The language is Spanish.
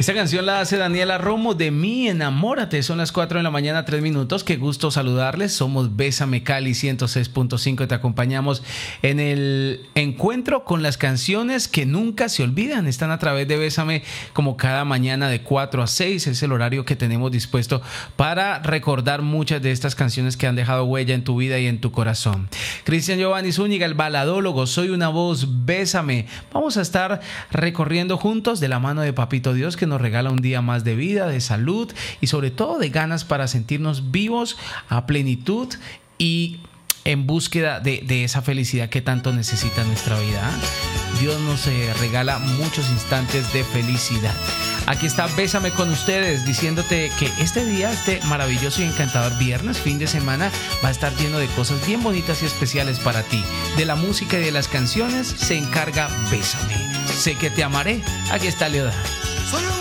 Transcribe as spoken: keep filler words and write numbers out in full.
Esta canción la hace Daniela Romo, de mí, enamórate. Son las cuatro de la mañana, tres minutos. Qué gusto saludarles. Somos Bésame Cali ciento seis punto cinco. Te acompañamos en el encuentro con las canciones que nunca se olvidan. Están a través de Bésame como cada mañana de cuatro a seis. Es el horario que tenemos dispuesto para recordar muchas de estas canciones que han dejado huella en tu vida y en tu corazón. Cristian Giovanni Zúñiga, el baladólogo. Soy una voz, Bésame. Vamos a estar recorriendo juntos de la mano de Papito Dios, que nos regala un día más de vida, de salud y sobre todo de ganas para sentirnos vivos a plenitud y en búsqueda de, de esa felicidad que tanto necesita nuestra vida. Dios nos eh, regala muchos instantes de felicidad. Aquí está Bésame con ustedes, diciéndote que este día, este maravilloso y encantador viernes, fin de semana, va a estar lleno de cosas bien bonitas y especiales para ti. De la música y de las canciones se encarga Bésame. Sé que te amaré. Aquí está Leodán. Soy un